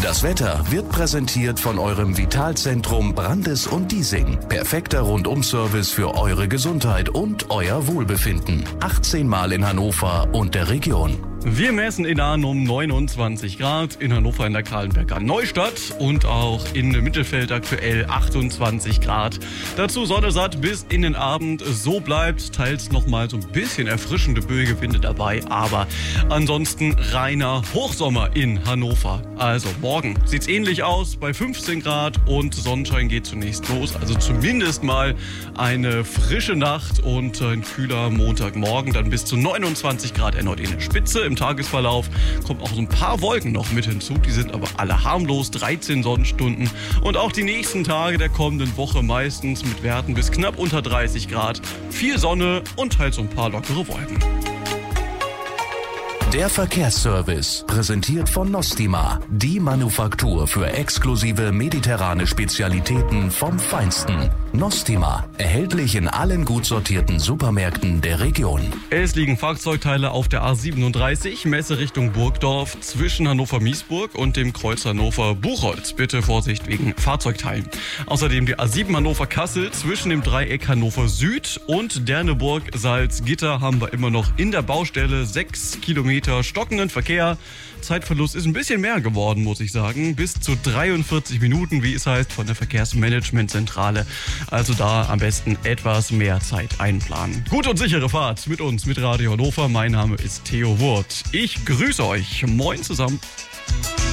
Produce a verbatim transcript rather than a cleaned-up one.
Das Wetter wird präsentiert von eurem Vitalzentrum Brandes und Diesing. Perfekter Rundum-Service für eure Gesundheit und euer Wohlbefinden. achtzehn Mal in Hannover und der Region. Wir messen in Arnum neunundzwanzig Grad, in Hannover in der Kahlenberger Neustadt und auch in Mittelfeld aktuell achtundzwanzig Grad. Dazu Sonne satt bis in den Abend. So bleibt teils nochmal so ein bisschen erfrischende Böige-Winde dabei, aber ansonsten reiner Hochsommer in Hannover. Also morgen sieht's ähnlich aus bei fünfzehn Grad und Sonnenschein geht zunächst los. Also zumindest mal eine frische Nacht und ein kühler Montagmorgen, dann bis zu neunundzwanzig Grad erneut in der Spitze. Im Tagesverlauf kommen auch so ein paar Wolken noch mit hinzu, die sind aber alle harmlos, dreizehn Sonnenstunden und auch die nächsten Tage der kommenden Woche meistens mit Werten bis knapp unter dreißig Grad, viel Sonne und halt so ein paar lockere Wolken. Der Verkehrsservice, präsentiert von Nostima, die Manufaktur für exklusive mediterrane Spezialitäten vom Feinsten. Nostima, erhältlich in allen gut sortierten Supermärkten der Region. Es liegen Fahrzeugteile auf der A siebenunddreißig, Messe Richtung Burgdorf, zwischen Hannover-Miesburg und dem Kreuz Hannover-Buchholz. Bitte Vorsicht wegen Fahrzeugteilen. Außerdem die A sieben Hannover-Kassel zwischen dem Dreieck Hannover Süd und Derneburg-Salzgitter haben wir immer noch in der Baustelle sechs Kilometer stockenden Verkehr. Zeitverlust ist ein bisschen mehr geworden, muss ich sagen. Bis zu dreiundvierzig Minuten, wie es heißt, von der Verkehrsmanagementzentrale. Also da am besten etwas mehr Zeit einplanen. Gute und sichere Fahrt mit uns, mit Radio Hannover. Mein Name ist Theo Wurth. Ich grüße euch. Moin zusammen.